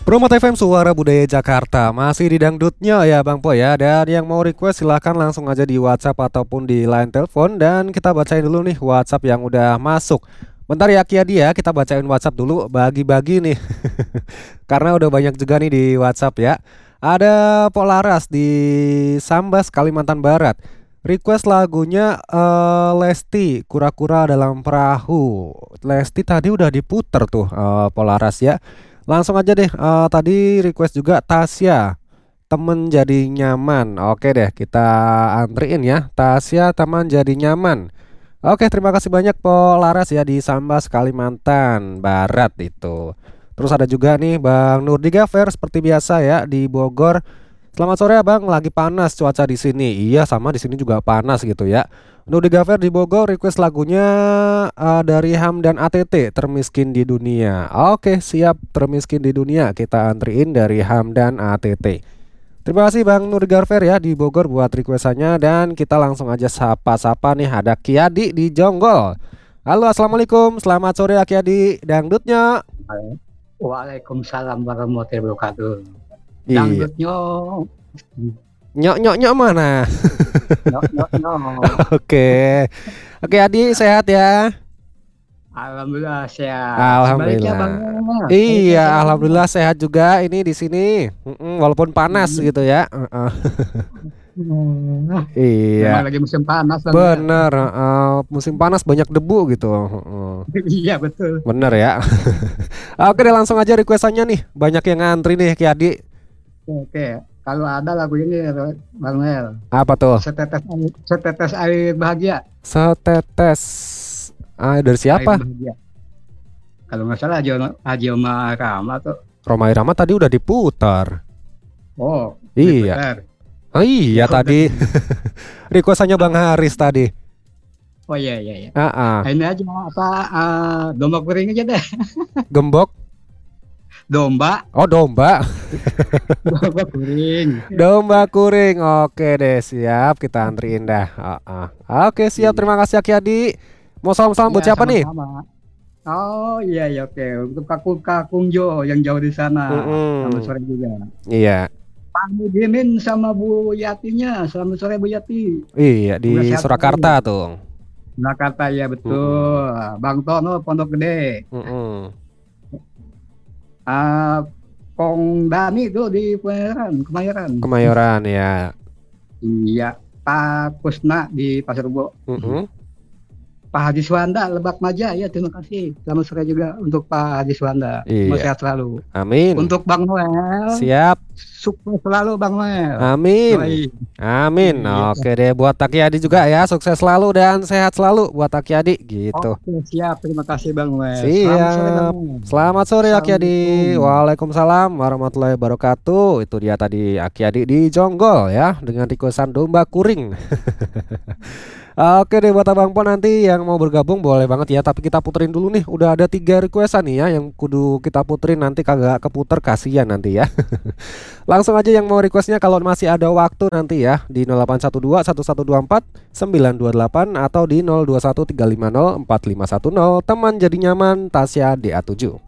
Promo FM Suara Budaya Jakarta masih di dangdutnya ya Bang Po ya. Dan yang mau request silahkan langsung aja di WhatsApp ataupun di line telepon. Dan kita bacain dulu nih WhatsApp yang udah masuk. Bentar ya Kiadi ya, kita bacain WhatsApp dulu, bagi-bagi nih. Karena udah banyak juga nih di WhatsApp ya. Ada Polaras di Sambas, Kalimantan Barat. Request lagunya Lesti, Kura-kura dalam Perahu. Lesti tadi udah diputer tuh Polaras ya. Langsung aja deh, tadi request juga Tasya, temen jadi nyaman. Oke deh, kita antriin ya. Tasya, teman jadi nyaman. Oke, terima kasih banyak Polaras ya di Sambas, Kalimantan Barat itu. Terus ada juga nih Bang Nurdi Gafer seperti biasa ya di Bogor. Selamat sore Abang, lagi panas cuaca di sini. Iya, sama di sini juga panas gitu ya. Nurdi Gafer di Bogor request lagunya dari Hamdan ATT, Termiskin di Dunia. Oke, siap, Termiskin di Dunia. Kita antriin dari Hamdan ATT. Terima kasih Bang Nurdi Gafer ya di Bogor buat requestannya. Dan kita langsung aja sapa-sapa nih, ada Kiadi di Jonggol. Halo, assalamualaikum, selamat sore Kiadi, dangdutnya. Waalaikumsalam warahmatullahi wabarakatuh. Iya. Dangdutnya Nyok nyok nyok mana? nyok. Oke. Oke Adi, sehat ya? Alhamdulillah sehat. Sebaliknya Alhamdulillah. Bang. Iya, alhamdulillah sehat juga ini di sini. Walaupun panas gitu ya. Iya. Memang lagi musim panas Bang. Bener, musim panas banyak debu gitu. Iya betul. Bener ya. Oke deh, langsung aja requestannya nih. Banyak yang ngantri nih Ki Adi. Oke. Kalau ada lagu ini Bang Mel. Apa tuh? Setetes air bahagia. Setetes. Dari siapa? Air bahagia. Kalau nggak salah Haji Omar Rama tuh. Roma Irama tadi udah diputar. Oh. Iya. Diputar. Oh iya tadi. Requestannya Bang Haris tadi. Oh iya iya. Ini aja apa domba kuring aja deh. Gembok. Domba. Oh domba. Domba kuring. Domba kuring. Oke deh, siap, kita antriin dah. Oke siap, terima kasih Aki Adi. Mau salam-salam buat siapa nih? Oh iya ya oke. Untuk kakung Jo yang jauh di sana. Selamat sore juga. Iya. Pak Mudimin sama Bu Yatinya. Selamat sore Bu Yati. Iya di Surakarta tuh. Surakarta ya betul. Bang Tono Pondok Gede. Kong Dani itu di Kemayoran. Kemayoran ya. Iya. Pak Kusna di Pasar Rebo. Pak Haji Swanda Lebak Maja ya terima kasih. Selamat sore juga untuk Pak Haji Swanda. Iya. Sehat selalu. Amin. Untuk Bang Noel. Siap. Sukses selalu Bang Noel. Amin. Baik. Amin. Oke deh buat Aki Adi juga ya. Sukses selalu dan sehat selalu buat Aki Adi gitu. Oke siap. Terima kasih Bang Noel. Siap. Selamat sore Aki Adi. Waalaikumsalam warahmatullahi wabarakatuh. Itu dia tadi Aki Adi di Jonggol ya dengan requestan domba kuring. Oke deh buat Abang Po nanti yang mau bergabung boleh banget ya. Tapi kita puterin dulu nih. Udah ada 3 requestan nih ya yang kudu kita puterin, nanti kagak keputer kasihan nanti ya. Langsung aja yang mau requestnya kalau masih ada waktu nanti ya di 0812 1124 928 atau di 0213504510. Teman jadi nyaman Tasya DA7.